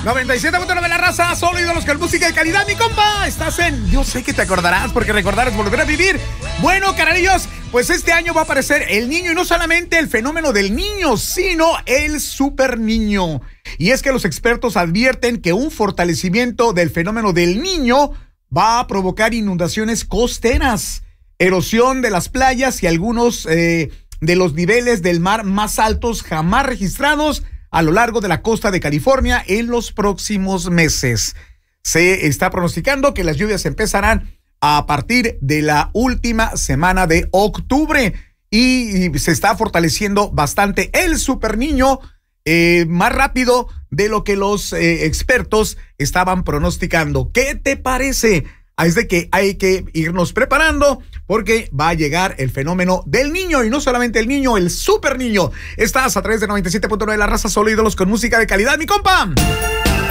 97.9 la raza, solo ídolos con música de calidad, mi compa. Estás en Yo sé que te acordarás, porque recordar es volver a vivir. Bueno, caralillos, pues este año va a aparecer el niño, y no solamente el fenómeno del niño, sino el super niño. Y es que los expertos advierten que un fortalecimiento del fenómeno del niño va a provocar inundaciones costeras, erosión de las playas y algunos de los niveles del mar más altos jamás registrados a lo largo de la costa de California en los próximos meses. Se está pronosticando que las lluvias empezarán a partir de la última semana de octubre y se está fortaleciendo bastante el super niño, más rápido de lo que los expertos estaban pronosticando. ¿Qué te parece? Es de que hay que irnos preparando porque va a llegar el fenómeno del niño, y no solamente el niño, el super niño. Estás a través de 97.9 la raza, solo ídolos con música de calidad, mi compa.